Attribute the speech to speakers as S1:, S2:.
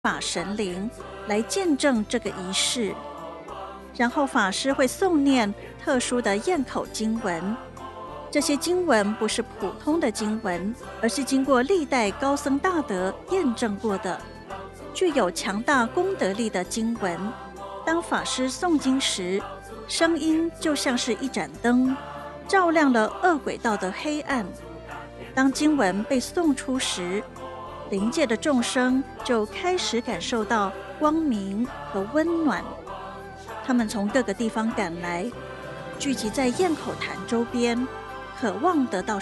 S1: 法神灵来见证这个仪式。然后法师会诵念特殊的咽口经文，这些经文不是普通的经文，而是经过历代高僧大德验证过的，具有强大功德力的经文。当法师诵经时，声音就像是一盏灯，照亮了恶鬼道的黑暗。当经文被诵出时，灵界的众生就开始感受到光明和温暖。他们从各个地方赶来，聚集在咽口潭周边，渴望得到